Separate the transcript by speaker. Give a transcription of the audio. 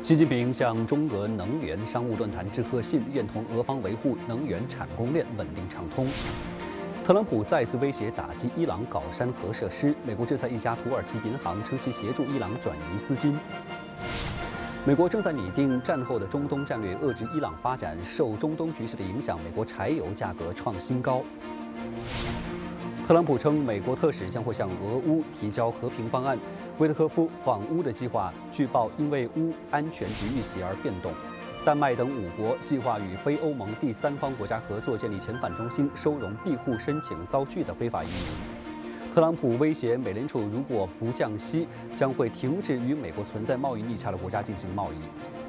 Speaker 1: 习近平向中俄能源商务论坛致贺信，愿同俄方维护能源产供链稳定畅通。特朗普再次威胁打击伊朗镐山核设施，美国制裁一家土耳其银行，称其协助伊朗转移资金。美国正在拟定战后的中东战略，遏制伊朗发展。受中东局势的影响，美国柴油价格创新高。特朗普称，美国特使将会向俄乌提交和平方案。维特科夫访乌的计划，据报因为乌安全局遇袭而变动。丹麦等5国计划与非欧盟第三方国家合作，建立遣返中心，收容庇护申请遭拒的非法移民。特朗普威胁美联储，如果不降息，将会停止与美国存在贸易逆差的国家进行贸易。